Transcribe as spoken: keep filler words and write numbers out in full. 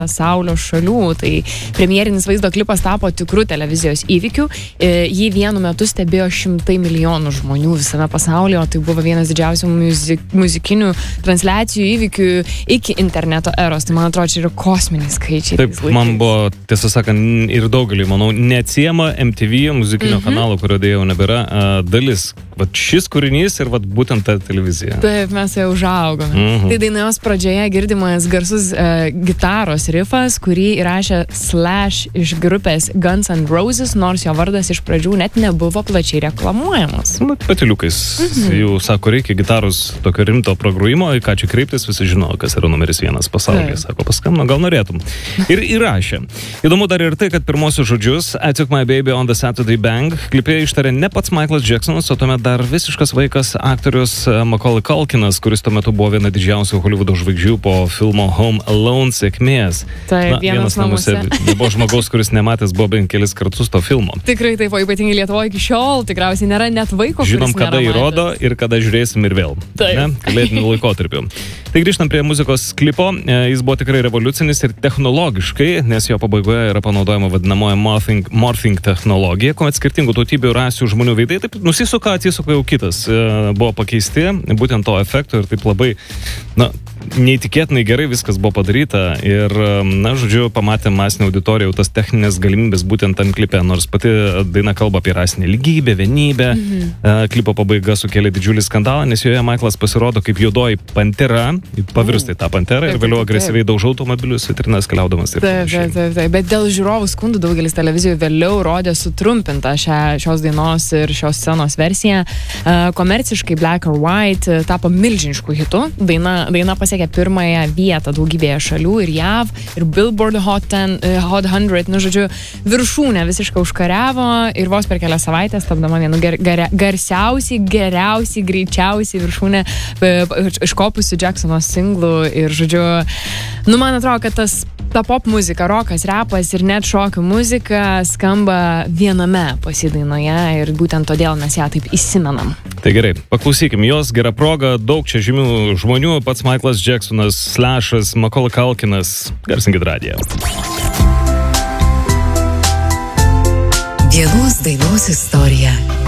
pasaulio šalių. Tai premjerinis vaizdo klipas tapo tikrų televizijos įvykių. Jį vienu metu stebėjo šimtai milijonų žmonių visame pasaulyje, o tai buvo vienas didžiausių muzik, muzikinių transliacijų įvykių iki interneto eros. Tai man atrodo, čia yra kosminiai skaičiai. Taip, man buvo, tiesą sakant, ir daugeliui, manau, neatsiejama M T V muzikinio mm-hmm. kanalo, kurio dėja jau nebėra, dalis. Vat šis kūrinys ir vat būtent ta televizija. Taip, mes jau užaugome. Mm-hmm. Tai dainojos pradžioje girdimas garsus uh, gitaros rifas, kurį įrašė Slash iš grupės Guns N' Roses, nors jo vardas iš pradžių net nebuvo plačiai reklamuojamas. Nu, patiliukais. Mm-hmm. Jau sako, reikia gitaros tokio rimto progrojimo, į ką čia kreiptis, visi žino, kas yra numeris vienas pasaulyje. Taip. Sako, paskambino, gal norėtum. Ir įrašė. Įdomu dar ir tai, kad pirmosius žodžius I Took My Baby on the Saturday Bang klipėje ištarė ne pats Michaelas Jacksonas, o tuomet dar visiškas vaikas aktorius Macaulay Culkinas, kuris tuo metu buvo viena didžiausių Hollywoodo žvaigždžių po filmo Home Alone sėkmės. Tai Na, vienas, vienas namuose. Nebuvo žmogaus, kuris nematęs buvo bent kelis kartus to filmo. Tikrai taip, o ypatingai Lietuvoje iki šiol tikriausiai nėra net vaiko, Žinom, kuris kada įrodo ir kada žiūrėsim ir vėl. Kalėdinių laikotarpių. Tai grįžtam prie muzikos klipo. Jis buvo tikrai revoliucinis ir technologiškai, nes jo pabaigoje yra panaudojama vadinamoji morphing, morphing technologija, kuomet skirtingų tautybių, rasių žmonių veidai taip nusisuka, atsisuka jau kitas. Buvo pakeisti būtent to efekto ir taip labai, na, neįtikėtinai gerai viskas buvo padaryta ir, na, žodžiu, pamatėm masinę auditoriją jau tas techninės galimybės būtent tam klipe, nors pati daina kalba apie rasinę lygybę, vienybę. Mhm. Klipo pabaiga sukėlė didžiulį skandalą, nes joje Michaelas pasirodo kaip juodoji pantera, pavirsta į tą panterą ir vėliau agresyviai daužo automobilius, vitrinas keliaudamas ir taip, taip, taip, taip. Bet dėl žiūrovų skundų daugelis televizijų vėliau rodė sutrumpintą šią, šios dainos ir šios scenos versiją. Komerciškai Black or White tapo milžinišku hitu. Daina, daina pasiekė pirmąją vietą daugybėje šalių ir J A V, ir Billboard Hot, ten, Hot šimtas, nu, žodžiu, viršūnę visiškai užkariavo ir vos per kelias savaitės tapdama vienu gar, gar, garsiausiai, geriausiai, greičiausiai viršūnę iškopusių Jacksono singlų ir, žodžiu, nu, man atrodo, kad tas ta pop muzika, rokas, repas ir net šokių muzika skamba viename pasidainoje ir būtent todėl mes ją taip įsimenam. Tai gerai, paklausykim jos, gera proga, daug čia žymių žmonių, pats Michaelas Jacksonas, Slashas, Macaulay Culkinas, garsinkit radiją. Vienos dainos istorija.